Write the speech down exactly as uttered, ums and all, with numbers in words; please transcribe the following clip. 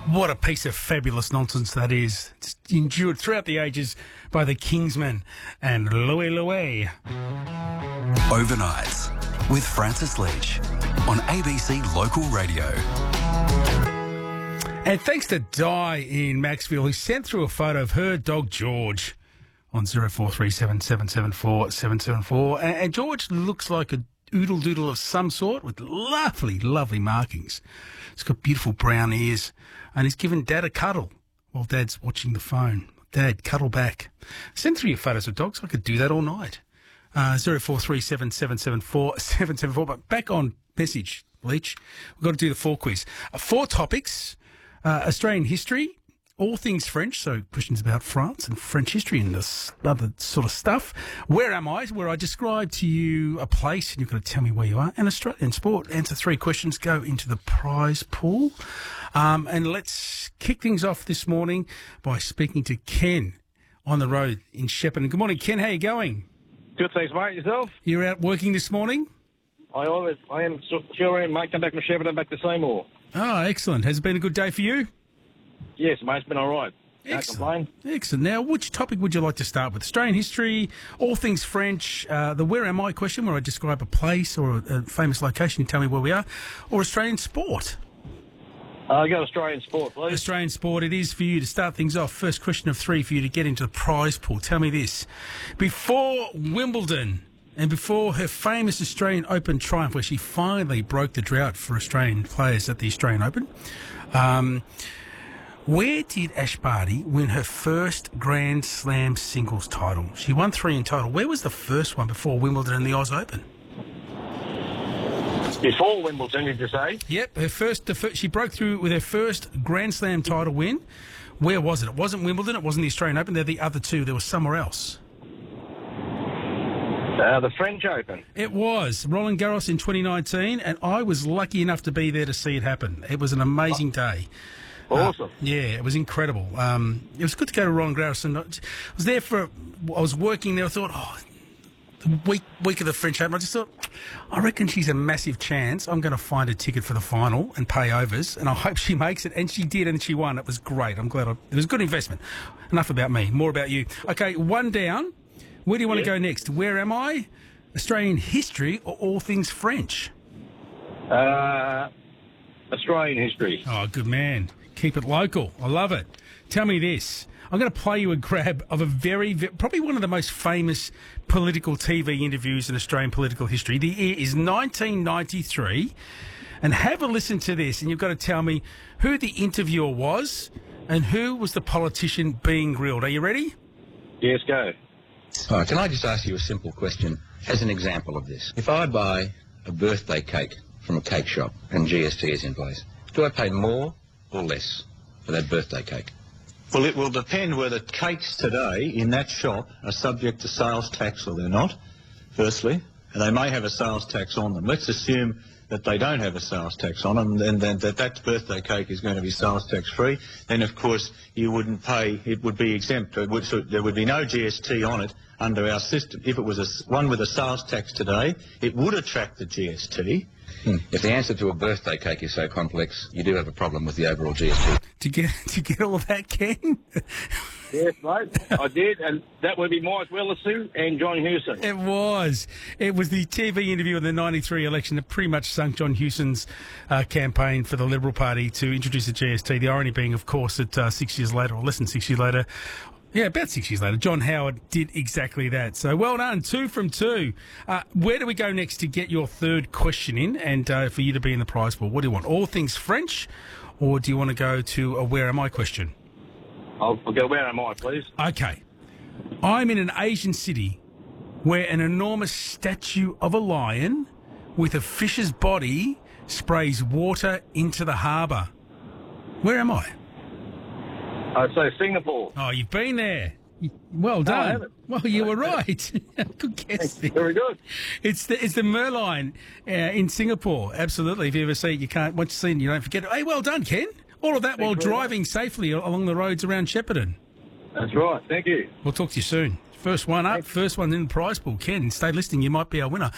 What a piece of fabulous nonsense that is. It's endured throughout the ages by the Kingsmen and Louie Louie. Overnights with Francis Leach on A B C Local Radio. And thanks to Di in Maxfield, who sent through a photo of her dog George on zero four three seven, seven seven four, seven seven four. And, and George looks like a oodle doodle of some sort with lovely, lovely markings. He's got beautiful brown ears and he's given Dad a cuddle while Dad's watching the phone. Dad, cuddle back. Send through your photos of dogs. I could do that all night. Uh, zero four three seven, seven seven four, seven seven four. But back on message, Leach. We've got to do the four quiz. Uh, four topics. Uh, Australian history. All things French, so questions about France and French history and this other sort of stuff. Where am I? Where I describe to you a place and you've got to tell me where you are. And Australian sport. Answer three questions, go into the prize pool. Um, and let's kick things off this morning by speaking to Ken on the road in Shepparton. Good morning, Ken. How you going? Good, thanks, mate. Yourself? You're out working this morning? I always, I am sure, mate. Come back from Shepparton, back to Seymour. Oh, excellent. Has it been a good day for you? Yes, mate, it's been all right. Can't Excellent. complain. Excellent. Now, which topic would you like to start with? Australian history, all things French, uh, the where am I question, where I describe a place or a, a famous location, you tell me where we are, or Australian sport? Uh, go Australian sport, please. Australian sport, it is for you to start things off. First question of three for you to get into the prize pool. Tell me this. Before Wimbledon and before her famous Australian Open triumph, where she finally broke the drought for Australian players at the Australian Open, um, where did Ash Barty win her first Grand Slam singles title? She won three in total. Where was the first one before Wimbledon and the Oz Open? Before Wimbledon, did you say? Yep, her first, the first. She broke through with her first Grand Slam title win. Where was it? It wasn't Wimbledon. It wasn't the Australian Open. They're the other two. There was somewhere else. Uh, the French Open. It was Roland Garros in twenty nineteen, and I was lucky enough to be there to see it happen. It was an amazing day. Awesome. Uh, yeah, it was incredible. Um, it was good to go to Roland Garros, and I was there for. I was working there. I thought, oh, the week week of the French Open. I just thought, I reckon she's a massive chance. I'm going to find a ticket for the final and pay overs, and I hope she makes it. And she did, and she won. It was great. I'm glad. I, it was a good investment. Enough about me. More about you. Okay, one down. Where do you want Yeah. to go next? Where am I? Australian history or all things French? Uh, Australian history. Oh, good man. Keep it local. I love it. Tell me this. I'm going to play you a grab of a very, very, probably one of the most famous political T V interviews in Australian political history. The year is nineteen ninety-three. And have a listen to this, and you've got to tell me who the interviewer was and who was the politician being grilled. Are you ready? Yes, go. All right, can I just ask you a simple question as an example of this? If I buy a birthday cake from a cake shop and G S T is in place, do I pay more or less for that birthday cake? Well, it will depend whether cakes today in that shop are subject to sales tax or they're not, firstly. And they may have a sales tax on them. Let's assume that they don't have a sales tax on them, and then that that birthday cake is going to be sales tax free. Then, of course, you wouldn't pay, it would be exempt. It would, so there would be no G S T on it under our system. If it was a, one with a sales tax today, it would attract the G S T. Hmm. If the answer to a birthday cake is so complex, you do have a problem with the overall G S T. To get to get all that, Ken? Yes, mate. I did, and that would be Mike Willisoo and John Hewson. It was. It was the T V interview in the ninety-three election that pretty much sunk John Hewson's uh, campaign for the Liberal Party to introduce the G S T. The irony being, of course, that uh, six years later, or less than six years later, yeah, about six years later, John Howard did exactly that. So well done, two from two. Uh, where do we go next to get your third question in and uh, for you to be in the prize pool? What do you want, all things French, or do you want to go to a where am I question? I'll, I'll go where am I, please? Okay. I'm in an Asian city where an enormous statue of a lion with a fish's body sprays water into the harbour. Where am I? I'd say Singapore. Oh, you've been there. Well I done. haven't. Well, you were right. Good guess there. Very good. It's the it's the Merlion uh, in Singapore. Absolutely. If you ever see it, you can't. Once you've seen it, you don't forget it. Hey, well done, Ken. All of that while Thanks very driving safely along the roads around Shepparton. That's right. Thank you. We'll talk to you soon. First one up, first one in the prize pool. Ken, stay listening. You might be our winner.